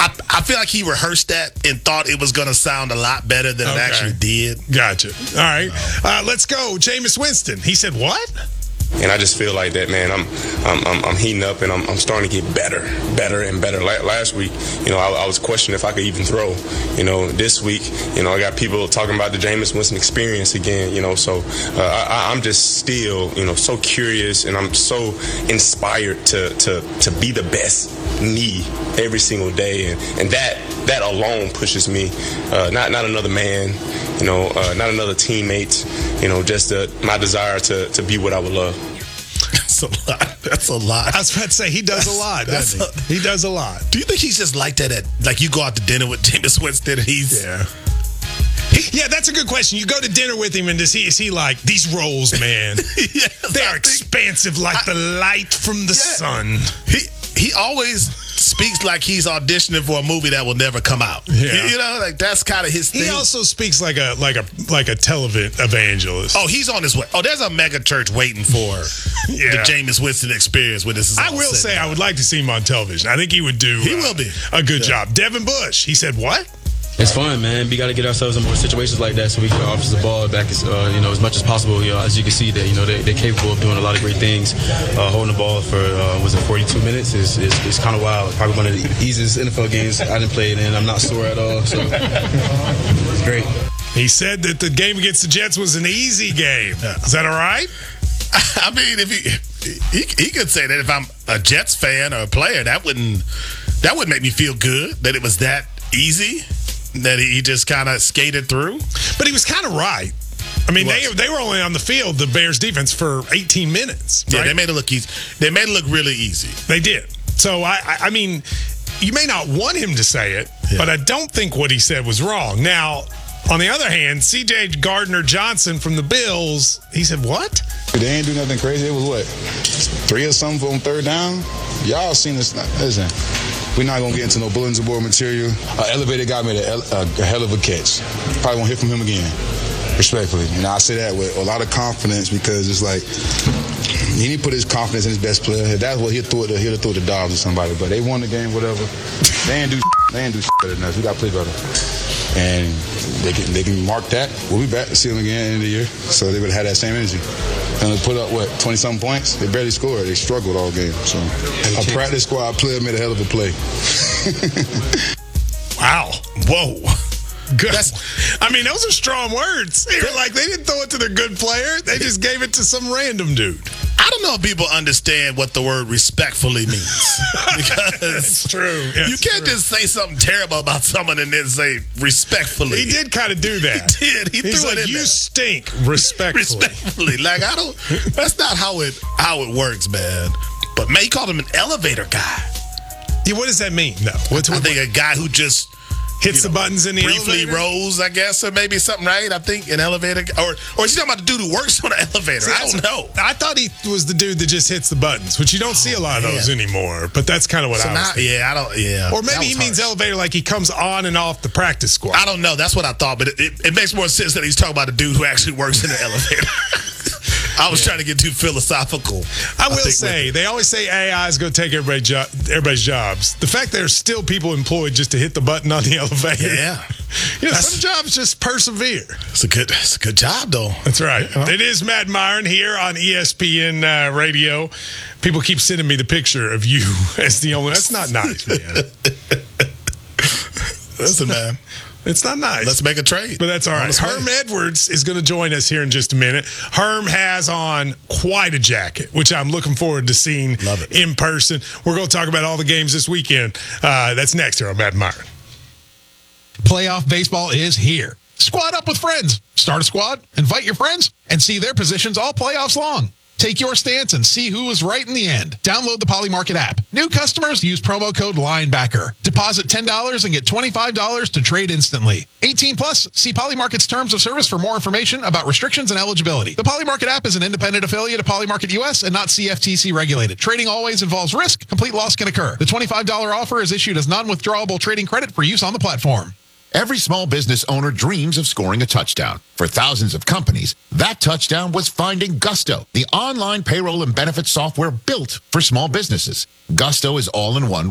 I feel like he rehearsed that and thought it was going to sound a lot better than it actually did. Gotcha. All right. Let's go. Jameis Winston. He said what? And I just feel like that, man. I'm heating up, and I'm starting to get better and better. Last week, I was questioning if I could even throw. This week, I got people talking about the Jameis Winston experience again. So I'm just still, so curious, and I'm so inspired to be the best me every single day, and that alone pushes me. Not another man, not another teammate. Just my desire to be what I would love. That's a lot. I was about to say, he does a lot, doesn't he? He does a lot. Do you think he's just like that like you go out to dinner with Jameis Winston and he's... Yeah, that's a good question. You go to dinner with him and is he like, these rolls, man, they're expansive like the light from the sun. He always speaks like he's auditioning for a movie that will never come out. Yeah. Like that's kind of his thing. He also speaks like a television evangelist. Oh, he's on his way. Oh, there's a mega church waiting for the Jameis Winston experience when this is I all will said say I would like to see him on television. I think he would do. He will be a good job. Devin Bush. He said what? It's fun, man. We got to get ourselves in more situations like that so we can offer the ball back as much as possible. As you can see, that they're capable of doing a lot of great things. Holding the ball for 42 minutes is kind of wild. Probably one of the easiest NFL games I didn't play it in. I'm not sore at all, so it's great. He said that the game against the Jets was an easy game. Is that all right? I mean, if he could say that if I'm a Jets fan or a player, that would make me feel good that it was that easy. That he just kind of skated through. But he was kind of right. I mean, they were only on the field, the Bears defense, for 18 minutes. Right? Yeah, they made it look easy. They made it look really easy. They did. So, I mean, you may not want him to say it, but I don't think what he said was wrong. Now, on the other hand, C.J. Gardner-Johnson from the Bills, he said, what? They ain't do nothing crazy. It was what? 3 or something on third down? Y'all seen this. Listen. We're not going to get into no bulletin board material. Elevator guy made a hell of a catch. Probably won't hear from him again, respectfully. And I say that with a lot of confidence because it's like he didn't put his confidence in his best player. If that's what he'll throw it to Dobbs or somebody. But they won the game, whatever. They ain't do better than us. We got to play better. And they can mark that. We'll be back to see them again at the end of the year. So they would have had that same energy. And they put up, 20-something points? They barely scored. They struggled all game. So a practice squad player made a hell of a play. Wow. Whoa. Good. Those are strong words. They didn't throw it to the good player. They just gave it to some random dude. I don't know if people understand what the word respectfully means. Because it's true. You can't just say something terrible about someone and then say respectfully. He did kind of do that. He did. He's threw it in you there. Stink respectfully. Respectfully. That's not how it works, man. But man, you called him an elevator guy. Yeah, what does that mean? No. I think a guy who just hits the buttons in the briefly elevator? rose, I guess, or maybe something, right? I think an elevator, or is he talking about the dude who works on the elevator? I don't know. I thought he was the dude that just hits the buttons, which you don't see a lot of those anymore. But that's kind of what I was thinking. Yeah. Or maybe he means elevator like he comes on and off the practice squad. I don't know. That's what I thought, but it makes more sense that he's talking about the dude who actually works in the elevator. I was trying to get too philosophical. I will say, they always say AI is going to take everybody's jobs. The fact there's still people employed just to hit the button on the elevator. Yeah. Some jobs just persevere. It's a good job, though. That's right. It is Matt Myron here on ESPN Radio. People keep sending me the picture of you as the only. That's not nice, man. Listen, man. It's not nice. Let's make a trade. But that's all right. Herm Edwards is going to join us here in just a minute. Herm has on quite a jacket, which I'm looking forward to seeing in person. We're going to talk about all the games this weekend. That's next here on Matt Myron. Playoff baseball is here. Squad up with friends. Start a squad, invite your friends, and see their positions all playoffs long. Take your stance and see who was right in the end. Download the Polymarket app. New customers use promo code LINEBACKER. Deposit $10 and get $25 to trade instantly. 18 plus. See Polymarket's terms of service for more information about restrictions and eligibility. The Polymarket app is an independent affiliate of Polymarket US and not CFTC regulated. Trading always involves risk. Complete loss can occur. The $25 offer is issued as non-withdrawable trading credit for use on the platform. Every small business owner dreams of scoring a touchdown. For thousands of companies, that touchdown was finding Gusto, the online payroll and benefits software built for small businesses. Gusto is all in one